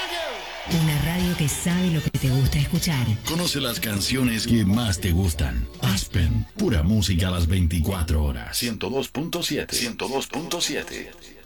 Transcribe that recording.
Una radio que sabe lo que te gusta escuchar. Conoce las canciones que más te gustan. Aspen, pura música a las 24 horas. 102.7. 102.7.